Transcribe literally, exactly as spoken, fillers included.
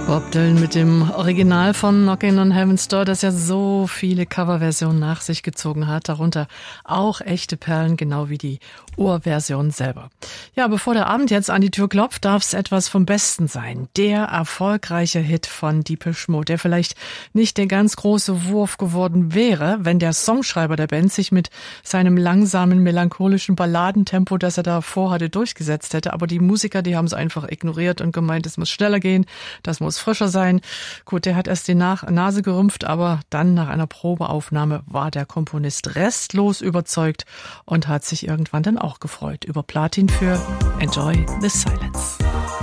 Bob Dylan mit dem Original von Knockin' on Heaven's Door, das ja so viele Coverversionen nach sich gezogen hat, darunter auch echte Perlen, genau wie die Urversion selber. Ja, bevor der Abend jetzt an die Tür klopft, darf es etwas vom Besten sein. Der erfolgreiche Hit von Depeche Mode, der vielleicht nicht der ganz große Wurf geworden wäre, wenn der Songschreiber der Band sich mit seinem langsamen, melancholischen Balladentempo, das er da vorhatte, durchgesetzt hätte. Aber die Musiker, die haben es einfach ignoriert und gemeint, es muss schneller gehen, das muss frischer sein. Gut, der hat erst die Nach- Nase gerümpft, aber dann nach einer Probeaufnahme war der Komponist restlos überzeugt und hat sich irgendwann dann auch gefreut über Platin für Enjoy the Silence.